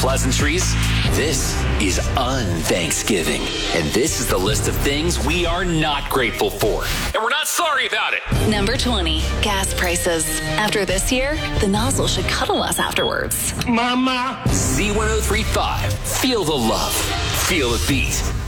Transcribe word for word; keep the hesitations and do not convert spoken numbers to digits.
pleasantries. This is un-Thanksgiving. And this is the list of things we are not grateful for. And we're not sorry about it. Number twenty, gas prices. After this year, the nozzle should cuddle us afterwards. Mama. Z one oh three point five. Feel the love. Feel the beat.